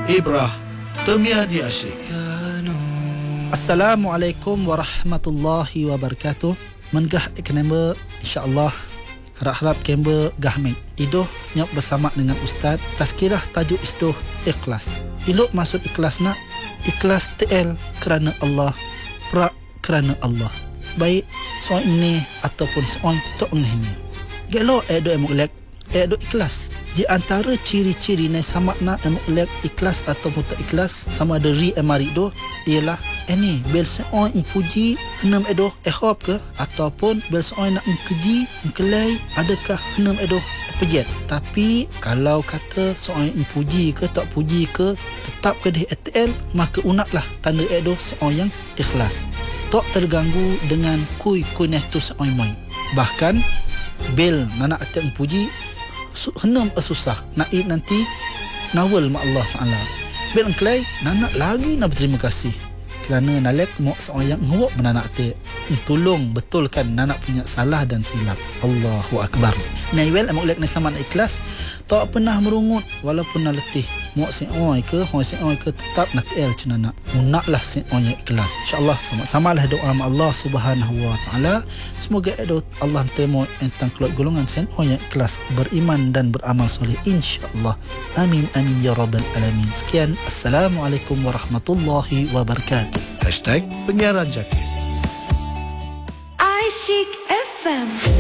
Ibrah Temia di Asyik. Assalamualaikum warahmatullahi wabarakatuh. Mengah iknamba insya-Allah harap-harap kemba gahmik. Idoh nyok bersama dengan ustaz tazkirah tajuk istoh ikhlas. Ilok maksud ikhlas nak ikhlas TL kerana Allah, kerana Allah. Baik soal ini ataupun soal tok ini. Gelo edo emulek edo ikhlas. Di antara ciri-ciri ni sama nak emulek ikhlas ataupun tak ikhlas sama ada ri emari do ialah ini bel seorang puji henam edo ehop ke ataupun bel seorang nak keji kelai adakah henam edo pejet. Tapi kalau kata seorang puji ke tak puji ke tetap ke di ATL maka unaklah tanda edo seorang yang ikhlas. Tak terganggu dengan kui-kui tu seorang mai. Bahkan bel nak atak puji henam susah nak nanti nawal mak Allah Taala. Bel kelai nak lagi nak berterima kasih kerana nalek mau seorang yang ngawak menanak te tolong betulkan nanak punya salah dan silap. Allahu akbar. Naiwel amak lek ni sama nak ikhlas tak pernah merungut walaupun nak letih. Mau seoi ke hoi seoi ke tetap nak el cenana. Unaklah seoi yang ikhlas. Insya-Allah sama-samalah doa mak Allah Subhanahu wa taala. Semoga Allah terima tentang keluar golongan seoi yang ikhlas, beriman dan beramal soleh insya-Allah. Amin amin ya rabbal alamin. Sekian, assalamualaikum warahmatullahi wabarakatuh. #penyiaran Jaki. Asyik FM.